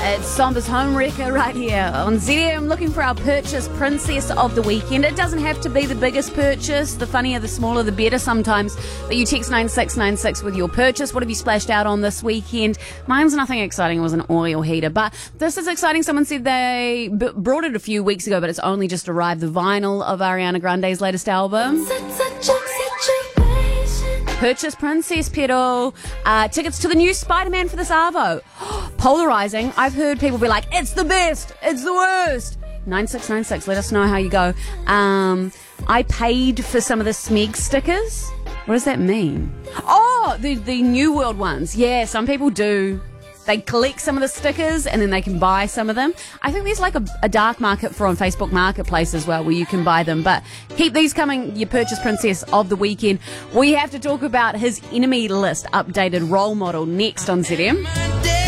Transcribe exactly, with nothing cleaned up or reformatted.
It's Sombra's Home Wrecker right here on Z M, looking for our purchase princess of the weekend. It doesn't have to be the biggest purchase. The funnier, the smaller, the better sometimes. But you text nine six nine six with your purchase. What have you splashed out on this weekend? Mine's nothing exciting. It was an oil heater. But this is exciting. Someone said they b- brought it a few weeks ago, but it's only just arrived. The vinyl of Ariana Grande's latest album. Purchase Princess Pedal. Uh, tickets to the new Spider-Man for this Arvo. Polarizing. I've heard people be like, it's the best, it's the worst. nine six nine six, let us know how you go. Um, I paid for some of the Smeg stickers. What does that mean? Oh, the, the New World ones. Yeah, some people do. They collect some of the stickers and then they can buy some of them. I think there's like a, a dark market for on Facebook Marketplace as well where you can buy them. But keep these coming, your purchase princess of the weekend. We have to talk about his enemy list updated role model next on Z M.